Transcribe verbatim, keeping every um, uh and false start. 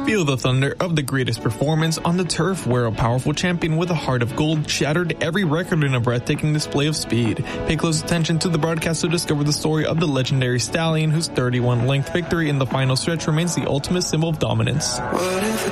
Feel the thunder of the greatest performance on the turf, where a powerful champion with a heart of gold shattered every record in a breathtaking display of speed. Pay close attention to the broadcast to discover the story of the legendary stallion, whose thirty-one length victory in the final stretch remains the ultimate symbol of dominance. What if